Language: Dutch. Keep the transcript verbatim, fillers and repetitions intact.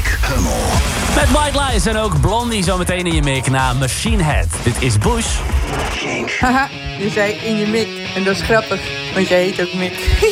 Mick Hummel. Met White Lies en ook Blondie zometeen in je mik na Machine Head. Dit is Bush. Haha, je zei in je mik. En dat is grappig, want jij heet ook Mick.